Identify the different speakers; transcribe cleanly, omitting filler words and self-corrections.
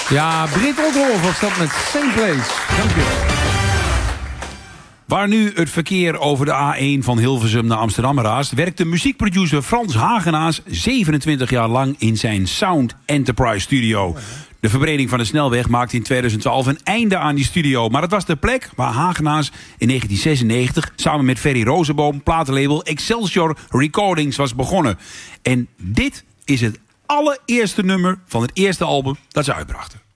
Speaker 1: Ja, Britt Otterhoff was dat met Same Place. Dank je.
Speaker 2: Waar nu het verkeer over de A1 van Hilversum naar Amsterdam raast, werkt de muziekproducer Frans Hagenaars 27 jaar lang in zijn Sound Enterprise studio. De verbreding van de snelweg maakte in 2012 een einde aan die studio. Maar het was de plek waar Hagenaars in 1996 samen met Ferry Rozenboom platenlabel Excelsior Recordings was begonnen. En dit is het allereerste nummer van het eerste album dat ze uitbrachten.